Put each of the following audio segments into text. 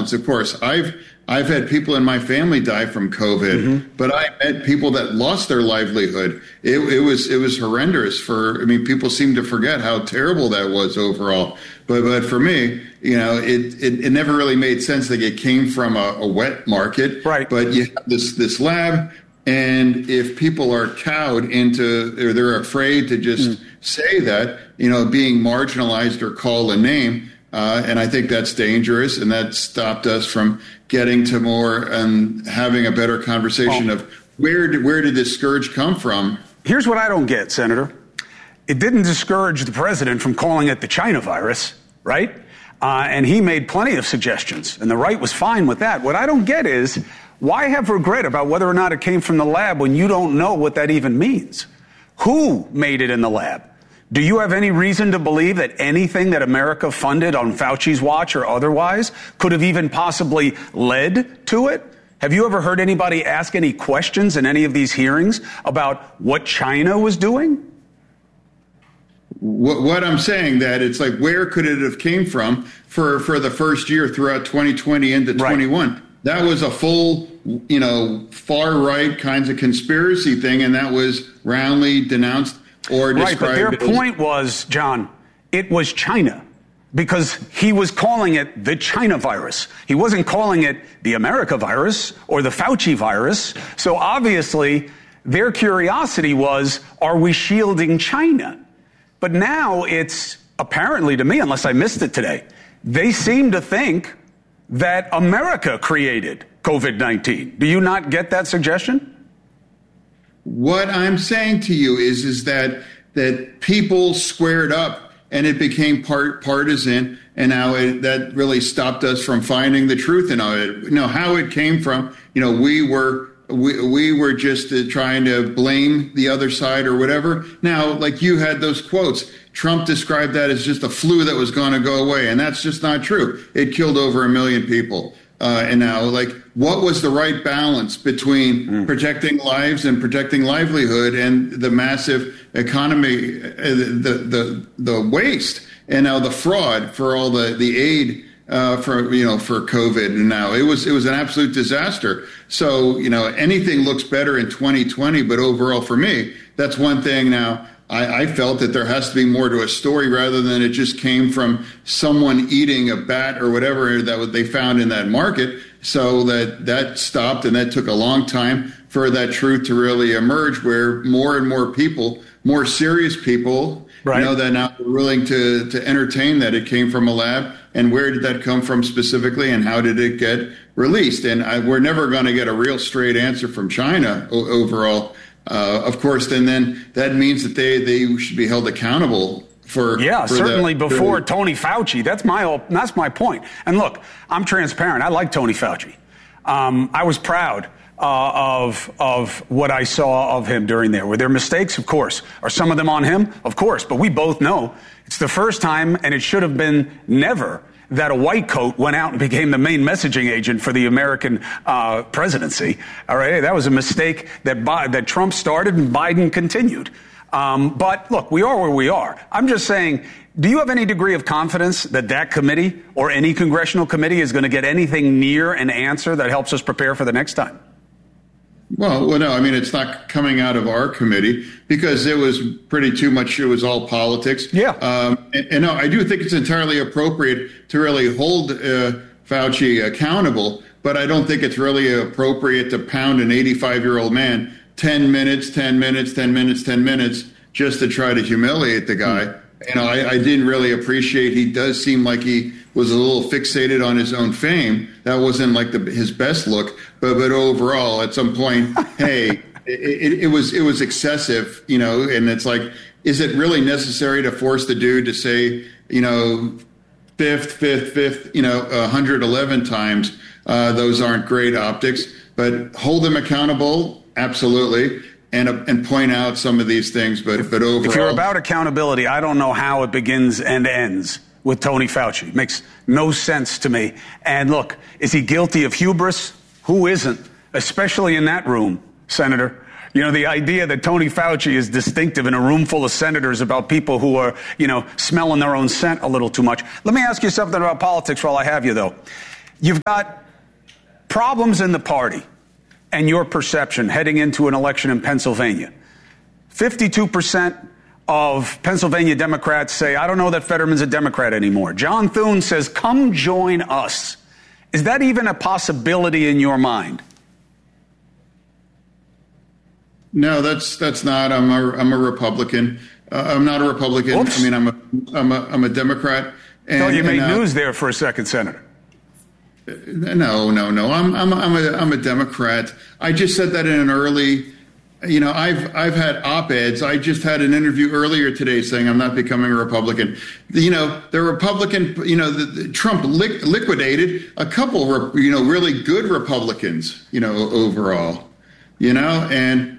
balance. Of course, I've had people in my family die from COVID, but I met people that lost their livelihood. It was horrendous. People seem to forget how terrible that was overall. But for me, it never really made sense that it came from a wet market. Right. But you have this lab, and if people are cowed into, or they're afraid to just say that, being marginalized or call a name, and I think that's dangerous, and that stopped us from getting to more and having a better conversation of where did this scourge come from? Here's what I don't get, Senator. It didn't discourage the president from calling it the China virus, right? And he made plenty of suggestions, and the right was fine with that. What I don't get is, why have regret about whether or not it came from the lab when you don't know what that even means? Who made it in the lab? Do you have any reason to believe that anything that America funded on Fauci's watch or otherwise could have even possibly led to it? Have you ever heard anybody ask any questions in any of these hearings about what China was doing? What I'm saying, that it's like, where could it have came from for the first year throughout 2020 into 21? That was a full, far right kinds of conspiracy thing, and that was roundly denounced or described. Right, but their point was, John, it was China, because he was calling it the China virus. He wasn't calling it the America virus or the Fauci virus. So obviously, their curiosity was, are we shielding China? But now it's apparently, to me, unless I missed it today, they seem to think that America created COVID-19. Do you not get that suggestion? What I'm saying to you is that people squared up and it became partisan, and now that really stopped us from finding the truth in it. How it came from. We were just trying to blame the other side or whatever. Now, like you had those quotes, Trump described that as just a flu that was going to go away, and that's just not true. It killed over 1 million people. And now, what was the right balance between protecting lives and protecting livelihood and the massive economy, the waste, and now the fraud for all the aid for COVID? And now it was an absolute disaster. So anything looks better in 2020, but overall for me, that's one thing. Now I felt that there has to be more to a story rather than it just came from someone eating a bat or whatever that they found in that market. So that stopped, and that took a long time for that truth to really emerge, where more and more people, more serious people, that now are willing to entertain that it came from a lab. And where did that come from specifically, and how did it get released? And we're never going to get a real straight answer from China overall. Of course, then that means that they should be held accountable for. Yeah, certainly before Tony Fauci. That's my point. And look, I'm transparent. I like Tony Fauci. I was proud of what I saw of him during there. Were there mistakes? Of course. Are some of them on him? Of course. But we both know it's the first time, and it should have been never, that a white coat went out and became the main messaging agent for the American presidency. All right, that was a mistake that Trump started and Biden continued. But look, we are where we are. I'm just saying, do you have any degree of confidence that committee or any congressional committee is going to get anything near an answer that helps us prepare for the next time? Well, no, it's not coming out of our committee, because it was it was all politics. Yeah. And no, I do think it's entirely appropriate to really hold Fauci accountable, but I don't think it's really appropriate to pound an 85-year-old man 10 minutes, just to try to humiliate the guy. I didn't really appreciate, he does seem like he was a little fixated on his own fame. That wasn't his best look, but overall, at some point, hey, it was excessive, and it's like, is it really necessary to force the dude to say, fifth, 111 times? Those aren't great optics, but hold him accountable, absolutely. And point out some of these things, but overall, if you're about accountability, I don't know how it begins and ends with Tony Fauci. It makes no sense to me. And look, is he guilty of hubris? Who isn't? Especially in that room, Senator. The idea that Tony Fauci is distinctive in a room full of senators about people who are, smelling their own scent a little too much. Let me ask you something about politics while I have you, though. You've got problems in the party and your perception heading into an election in Pennsylvania. 52% of Pennsylvania Democrats say, I don't know that Fetterman's a Democrat anymore. John Thune says, come join us. Is that even a possibility in your mind? No, that's not. I'm a Republican. I'm not a Republican. Oops. I mean, I'm a Democrat. And, thought you made news there for a second, Senator. No. I'm a Democrat. I just said that in an early. You know, I've had op-eds. I just had an interview earlier today saying I'm not becoming a Republican. You know, the Republican. You know, Trump liquidated a couple. Really good Republicans. You know, overall. You know, and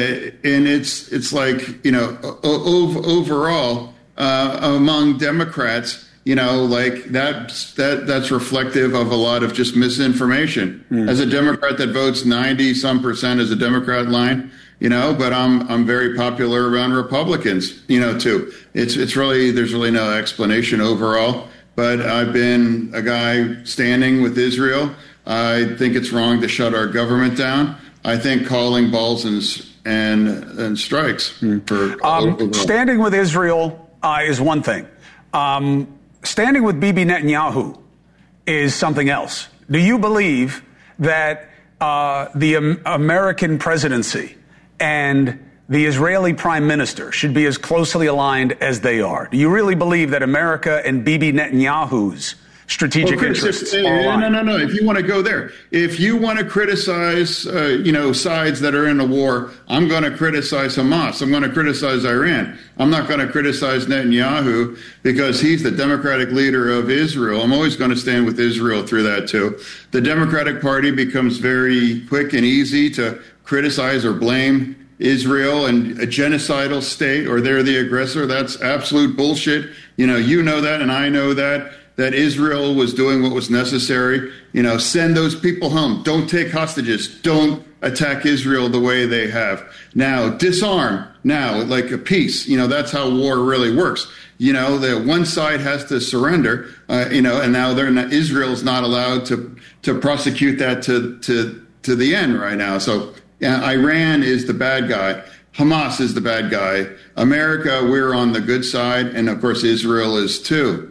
it's like, you know, overall among Democrats, you know, like that's reflective of a lot of just misinformation. As a Democrat that votes 90% as a Democrat line, you know, but I'm very popular around Republicans, you know, too. It's really, there's really no explanation overall, but I've been a guy standing with Israel. I think it's wrong to shut our government down. I think calling balls and strikes. Standing with Israel is one thing. Standing with Bibi Netanyahu is something else. Do you believe that the American presidency and the Israeli prime minister should be as closely aligned as they are? Do you really believe that America and Bibi Netanyahu's strategic interests are aligned? No. If you want to go there, if you want to criticize, sides that are in a war, I'm going to criticize Hamas. I'm going to criticize Iran. I'm not going to criticize Netanyahu because he's the Democratic leader of Israel. I'm always going to stand with Israel through that, too. The Democratic Party becomes very quick and easy to criticize or blame Israel and a genocidal state, or they're the aggressor. That's absolute bullshit. You know that, and I know that Israel was doing what was necessary. You know, send those people home. Don't take hostages. Don't attack Israel the way they have. Now, disarm. Now, like a peace. You know, that's how war really works. You know, that one side has to surrender, and now Israel's not allowed to prosecute that to the end right now. So Iran is the bad guy. Hamas is the bad guy. America, we're on the good side. And, of course, Israel is too.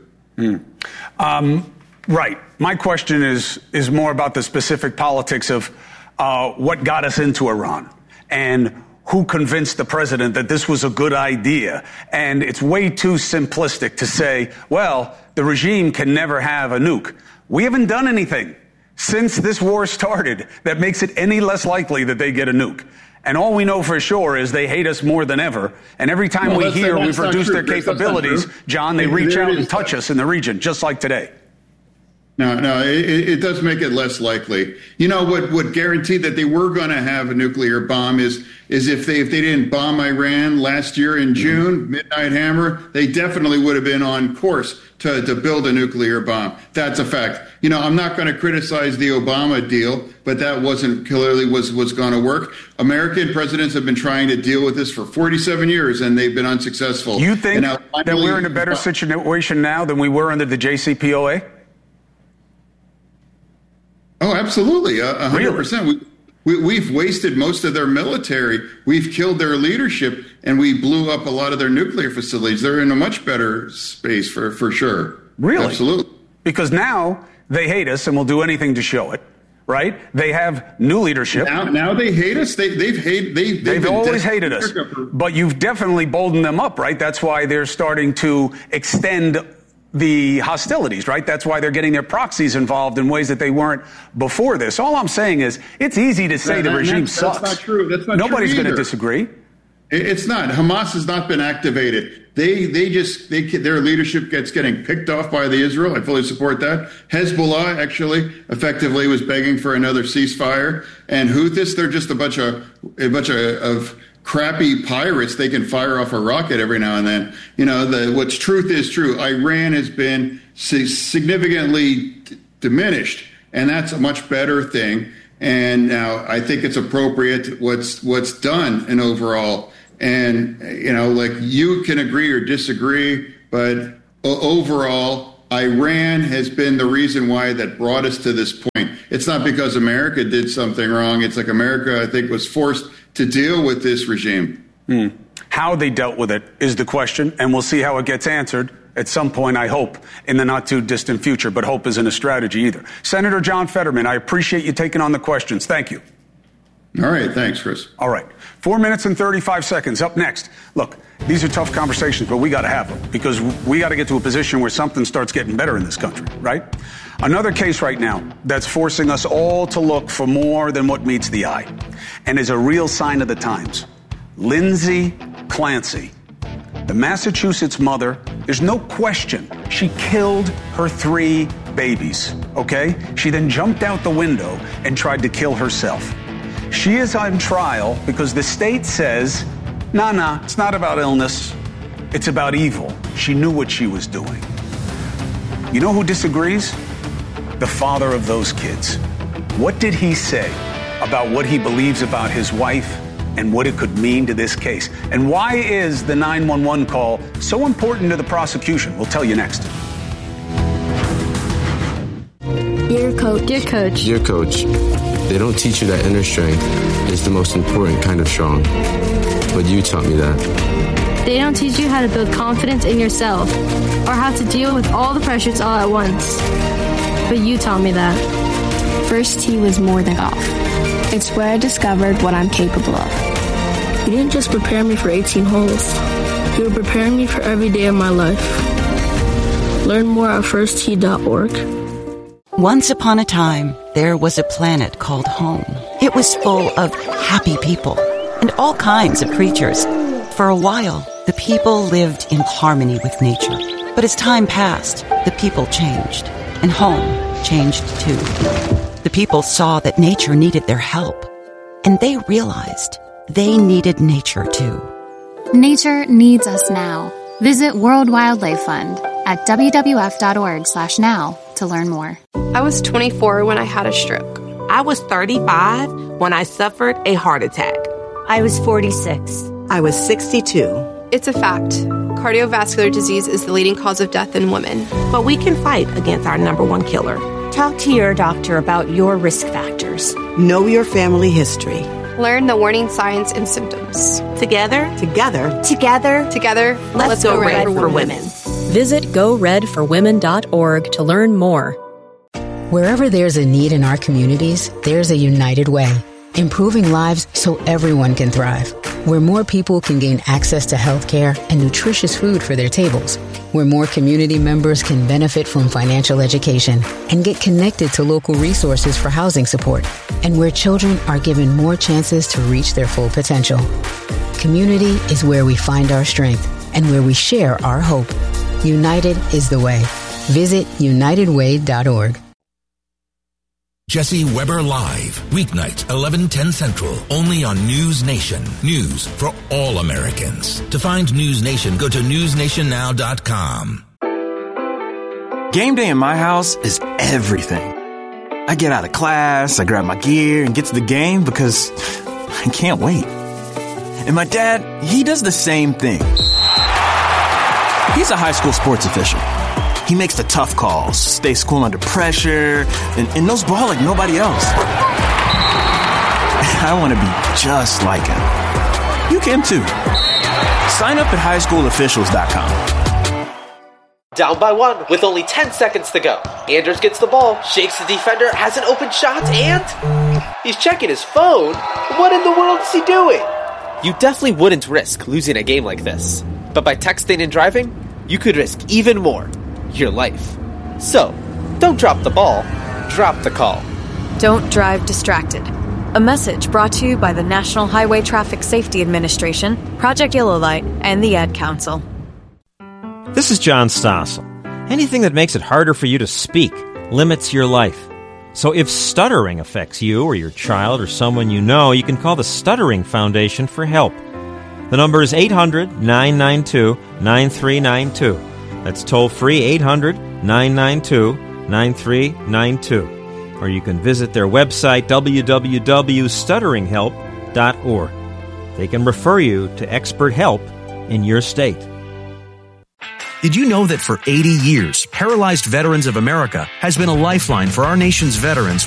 Right. My question is more about the specific politics of what got us into Iran and who convinced the president that this was a good idea. And it's way too simplistic to say, well, the regime can never have a nuke. We haven't done anything since this war started that makes it any less likely that they get a nuke. And all we know for sure is they hate us more than ever. And every time we hear we've reduced their capabilities, John, they reach out and touch us in the region, just like today. No, it does make it less likely. You know, what guaranteed that they were going to have a nuclear bomb is if they didn't bomb Iran last year in June, Midnight Hammer, they definitely would have been on course to build a nuclear bomb. That's a fact. You know, I'm not going to criticize the Obama deal, but that wasn't clearly was going to work. American presidents have been trying to deal with this for 47 years, and they've been unsuccessful. You think that we're in a better situation now than we were under the JCPOA? Oh, absolutely. 100%. We've wasted most of their military. We've killed their leadership, and we blew up a lot of their nuclear facilities. They're in a much better space for sure. Really? Absolutely. Because now they hate us and will do anything to show it, right? They have new leadership. Now they hate us? They've always hated us. But you've definitely boldened them up, right? That's why they're starting to extend the hostilities, right? That's why they're getting their proxies involved in ways that they weren't before this. All I'm saying is it's easy to say the regime sucks. That's not true. That's not Nobody's true going to disagree. It's not. Hamas has not been activated. Their leadership getting picked off by the Israel. I fully support that. Hezbollah actually effectively was begging for another ceasefire, and Houthis, they're just a bunch of crappy pirates. They can fire off a rocket every now and then. You know, what's truth is true. Iran has been significantly diminished, and that's a much better thing. And now I think it's appropriate what's done in overall. And, you know, like you can agree or disagree, but overall, Iran has been the reason why that brought us to this point. It's not because America did something wrong. It's like America, I think, was forced to deal with this regime. How they dealt with it is the question, and we'll see how it gets answered at some point, I hope, in the not-too-distant future. But hope isn't a strategy either. Senator John Fetterman, I appreciate you taking on the questions. Thank you. All right. Thanks, Chris. All right. 4 minutes and 35 seconds. Up next. Look, these are tough conversations, but we got to have them because we got to get to a position where something starts getting better in this country, right? Another case right now that's forcing us all to look for more than what meets the eye and is a real sign of the times. Lindsay Clancy, the Massachusetts mother, there's no question she killed her 3 babies, okay? She then jumped out the window and tried to kill herself. She is on trial because the state says, nah, it's not about illness. It's about evil. She knew what she was doing. You know who disagrees? The father of those kids. What did he say about what he believes about his wife and what it could mean to this case? And why is the 911 call so important to the prosecution? We'll tell you next. Dear Coach. Dear Coach. Dear Coach, they don't teach you that inner strength is the most important kind of strong. But you taught me that. They don't teach you how to build confidence in yourself or how to deal with all the pressures all at once. But you taught me that. First tee was more than golf. It's where I discovered what I'm capable of. You didn't just prepare me for 18 holes. You were preparing me for every day of my life. Learn more at firsttee.org. Once upon a time, there was a planet called home. It was full of happy people and all kinds of creatures. For a while, the people lived in harmony with nature. But as time passed, the people changed, and home changed too. The people saw that nature needed their help, and they realized they needed nature too. Nature needs us now. Visit World Wildlife Fund at wwf.org/now to learn more. I was 24 when I had a stroke. I was 35 when I suffered a heart attack. I was 46. I was 62. It's a fact. Cardiovascular disease is the leading cause of death in women. But we can fight against our number one killer. Talk to your doctor about your risk factors. Know your family history. Learn the warning signs and symptoms. Together, let's go Red for Women. Visit GoRedForWomen.org to learn more. Wherever there's a need in our communities, there's a United Way. Improving lives so everyone can thrive. Where more people can gain access to health care and nutritious food for their tables. Where more community members can benefit from financial education and get connected to local resources for housing support. And where children are given more chances to reach their full potential. Community is where we find our strength and where we share our hope. United is the way. Visit UnitedWay.org. Jesse Weber Live, weeknights, 11:10 Central, only on News Nation. News for all Americans. To find News Nation, go to newsnationnow.com. Game day in my house is everything. I get out of class, I grab my gear, and get to the game because I can't wait. And my dad, he does the same thing. He's a high school sports official. He makes the tough calls, stays cool under pressure, and knows ball like nobody else. I want to be just like him. You can too. Sign up at highschoolofficials.com. Down by 1 with only 10 seconds to go. Anders gets the ball, shakes the defender, has an open shot, and he's checking his phone. What in the world is he doing? You definitely wouldn't risk losing a game like this. But by texting and driving, you could risk even more. Your life. So, don't drop the ball, drop the call. Don't drive distracted. A message brought to you by the National Highway Traffic Safety Administration, Project Yellow Light, and the Ad Council. This is John Stossel. Anything that makes it harder for you to speak limits your life. So if stuttering affects you or your child or someone you know, you can call the Stuttering Foundation for help. The number is 800-992-9392. That's toll-free 800-992-9392. Or you can visit their website, www.stutteringhelp.org. They can refer you to expert help in your state. Did you know that for 80 years, Paralyzed Veterans of America has been a lifeline for our nation's veterans